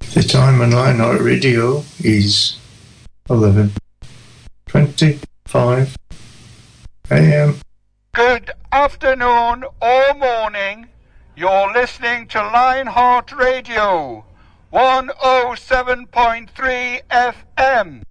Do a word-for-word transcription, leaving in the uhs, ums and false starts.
The time on Lionheart Radio is eleven twenty-five a m. Good afternoon or morning. You're listening to Lionheart Radio, one oh seven point three F M.